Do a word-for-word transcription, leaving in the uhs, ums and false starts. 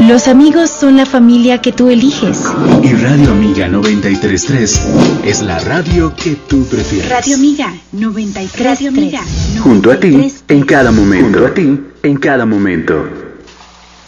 Los amigos son la familia que tú eliges. Y Radio Amiga noventa y tres punto tres es la radio que tú prefieres. Radio Amiga noventa y tres punto tres. Junto a ti en cada momento. Junto a ti en cada momento.